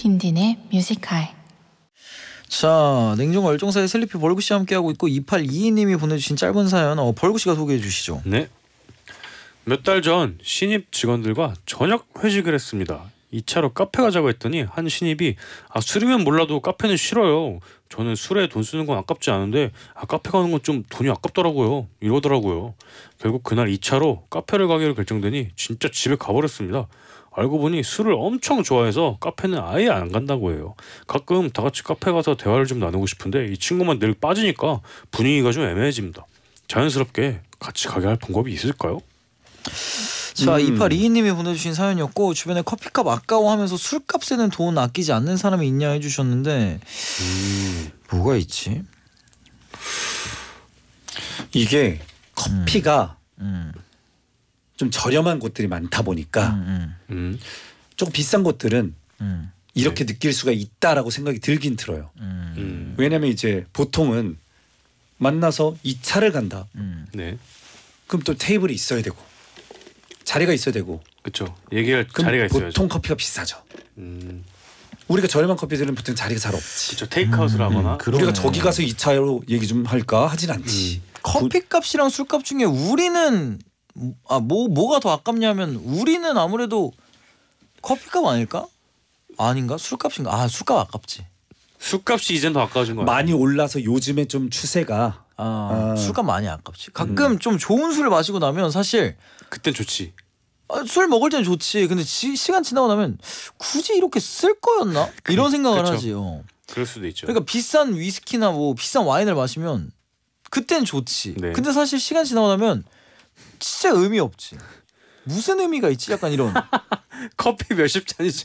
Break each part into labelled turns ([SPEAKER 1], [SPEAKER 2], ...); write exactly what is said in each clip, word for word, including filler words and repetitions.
[SPEAKER 1] 딘딘의 뮤직하이.
[SPEAKER 2] 자, 냉정과 열정사의 슬리피 벌구씨 함께하고 있고 이팔이이님이 보내주신 짧은 사연 어, 벌구씨가 소개해 주시죠.
[SPEAKER 3] 네. 몇 달 전 신입 직원들과 저녁 회식을 했습니다. 이 차로 카페 가자고 했더니 한 신입이 아 술이면 몰라도 카페는 싫어요. 저는 술에 돈 쓰는 건 아깝지 않은데 아 카페 가는 건 좀 돈이 아깝더라고요. 이러더라고요. 결국 그날 이 차로 카페를 가기로 결정되니 진짜 집에 가버렸습니다. 알고 보니 술을 엄청 좋아해서 카페는 아예 안 간다고 해요. 가끔 다 같이 카페 가서 대화를 좀 나누고 싶은데 이 친구만 늘 빠지니까 분위기가 좀 애매해집니다. 자연스럽게 같이 가게 할 방법이 있을까요?
[SPEAKER 2] 자,
[SPEAKER 3] 음.
[SPEAKER 2] 이팔이이님이 보내주신 사연이었고 주변에 커피값 아까워하면서 술값에는 돈 아끼지 않는 사람이 있냐 해주셨는데
[SPEAKER 3] 음.
[SPEAKER 2] 뭐가 있지?
[SPEAKER 4] 이게 커피가
[SPEAKER 2] 음,
[SPEAKER 4] 좀 저렴한 곳들이 많다 보니까
[SPEAKER 2] 음,
[SPEAKER 3] 음.
[SPEAKER 4] 조금 비싼 곳들은
[SPEAKER 2] 음,
[SPEAKER 4] 이렇게 느낄 수가 있다라고 생각이 들긴 들어요.
[SPEAKER 2] 음,
[SPEAKER 3] 음.
[SPEAKER 4] 왜냐면 이제 보통은 만나서 이 차를 간다.
[SPEAKER 2] 음.
[SPEAKER 3] 네.
[SPEAKER 4] 그럼 또 테이블이 있어야 되고 자리가 있어야 되고
[SPEAKER 3] 그렇죠. 얘기할
[SPEAKER 4] 그럼
[SPEAKER 3] 자리가 있어야죠.
[SPEAKER 4] 보통 커피가 비싸죠.
[SPEAKER 3] 음.
[SPEAKER 4] 우리가 저렴한 커피들은 보통 자리가 잘 없지.
[SPEAKER 3] 그렇죠. 테이크아웃을
[SPEAKER 2] 음,
[SPEAKER 3] 하거나.
[SPEAKER 2] 그러네.
[SPEAKER 4] 우리가 저기 가서 이 차로 얘기 좀 할까 하진 않지.
[SPEAKER 2] 커피값이랑 술값 중에 우리는 아 뭐 뭐가 더 아깝냐면 우리는 아무래도 커피값 아닐까? 아닌가? 술값인가? 아 술값 아깝지.
[SPEAKER 3] 술값이 이젠 더 아까워진 거야.
[SPEAKER 4] 많이 올라서 요즘에 좀 추세가
[SPEAKER 2] 아,
[SPEAKER 4] 아.
[SPEAKER 2] 술값 많이 아깝지. 가끔 좀 좋은 술을 마시고 나면 사실
[SPEAKER 3] 그땐 좋지.
[SPEAKER 2] 아, 술 먹을 때는 좋지. 근데 지, 시간 지나고 나면 굳이 이렇게 쓸 거였나? 이런 생각을
[SPEAKER 3] 그쵸.
[SPEAKER 2] 하지요.
[SPEAKER 3] 그럴 수도 있죠.
[SPEAKER 2] 그러니까 비싼 위스키나 뭐 비싼 와인을 마시면 그땐 좋지.
[SPEAKER 3] 네.
[SPEAKER 2] 근데 사실 시간 지나고 나면 진짜 의미 없지. 무슨 의미가 있지? 약간 이런.
[SPEAKER 3] 커피 몇십 잔이죠.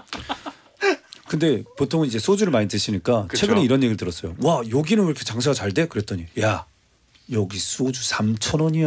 [SPEAKER 4] 근데 보통은 이제 소주를 많이 드시니까
[SPEAKER 3] 그쵸.
[SPEAKER 4] 최근에 이런 얘기를 들었어요. 와 여기는 왜 이렇게 장사가 잘 돼? 그랬더니 야 여기 소주 삼천 원이야.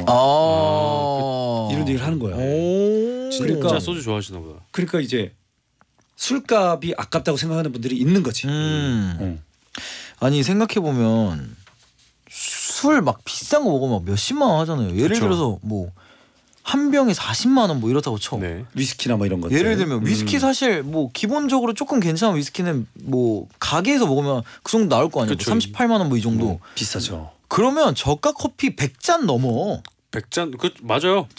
[SPEAKER 2] 아,
[SPEAKER 4] 이런 얘기를 하는 거야.
[SPEAKER 2] 오.
[SPEAKER 3] 진짜
[SPEAKER 4] 그러니까-
[SPEAKER 3] 소주 좋아하시나 보다.
[SPEAKER 4] 그러니까 이제 술값이 아깝다고 생각하는 분들이 있는 거지.
[SPEAKER 2] 음.
[SPEAKER 4] 어.
[SPEAKER 2] 아니 생각해 보면 술 막 비싼 거 먹으면 몇십만 원 하잖아요. 예를
[SPEAKER 3] 그쵸.
[SPEAKER 2] 들어서 뭐 한 병에 사십만 원 뭐 이렇다고 쳐.
[SPEAKER 3] 네.
[SPEAKER 4] 위스키나 뭐 이런 것들.
[SPEAKER 2] 예를 들면 위스키
[SPEAKER 4] 음.
[SPEAKER 2] 사실 뭐 기본적으로 조금 괜찮은 위스키는 뭐 가게에서 먹으면 그 정도 나올 거 아니에요. 뭐
[SPEAKER 3] 그쵸.
[SPEAKER 2] 삼십팔만 원 뭐 이 정도.
[SPEAKER 4] 비싸죠.
[SPEAKER 2] 그러면 저가 커피 백 잔 넘어.
[SPEAKER 3] 백 잔 그 맞아요.